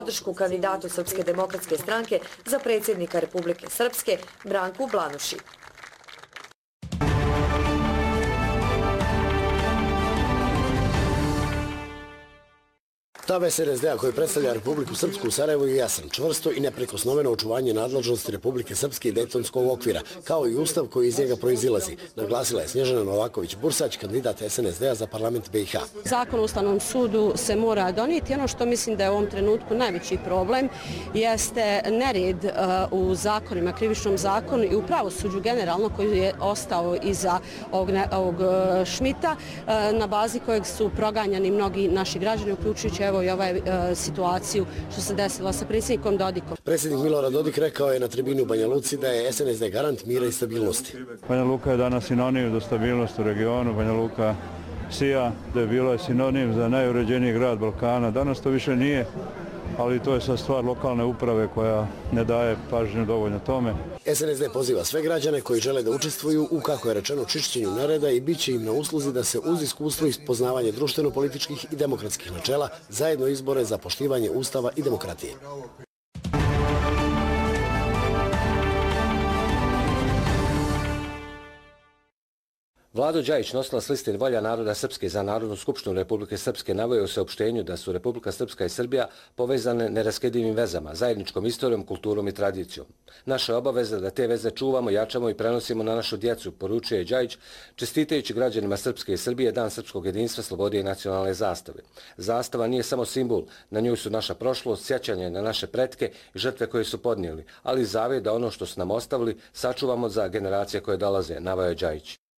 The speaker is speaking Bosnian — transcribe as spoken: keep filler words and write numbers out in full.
podršku kandidatu Srpske demokratske stranke za predsjednika Republike Srpske Branku Blanuši. Stav S N S D-a koji predstavlja Republiku Srpsku u Sarajevu je jasan, čvrsto i neprikosnoveno očuvanje nadležnosti Republike Srpske i Dejtonskog okvira, kao i ustav koji iz njega proizilazi, naglasila je Snježana Novaković-Bursać, kandidat S N S D-a za parlament B i H. Zakon o Ustavnom sudu se mora donijeti. Ono što mislim da je u ovom trenutku najveći problem jeste nered u zakonima, krivičnom zakonu i u pravosuđu generalno koji je ostao iza ovog, ovog Šmita, na bazi kojeg su proganjani mnogi naši građani, uključujući evo i ovaj e, situaciju što se desila sa predsjednikom Dodikom. Predsjednik Milorad Dodik rekao je na tribini u Banja Luci da je S N S D garant mira i stabilnosti. Banja Luka je danas sinonim za stabilnost u regionu. Banja Luka sija da je bilo je sinonim za najuređeniji grad Balkana. Danas to više nije, ali to je sad stvar lokalne uprave koja ne daje pažnju dovoljno tome. S N S D poziva sve građane koji žele da učestvuju u, kako je rečeno, čišćenju nereda i bit će im na usluzi da se uz iskustvo i poznavanje društveno-političkih i demokratskih načela zajedno izbore za poštivanje Ustava i demokratije. Vlado Đajić, nosilac liste Volja naroda Srpske za Narodnu skupštinu Republike Srpske, naveo u saopštenju da su Republika Srpska i Srbija povezane neraskidivim vezama, zajedničkom istorijom, kulturom i tradicijom. Naša obaveza da te veze čuvamo, jačamo i prenosimo na našu djecu, poručuje Đajić, čestitajući građanima Srpske i Srbije Dan srpskog jedinstva, slobode i nacionalne zastave. Zastava nije samo simbol, na njoj su naša prošlost, sjećanje na naše pretke i žrtve koje su podnijeli, ali i zavjet da ono što su nam ostavili sačuvamo za generacije koje dolaze, naveo je Đajić.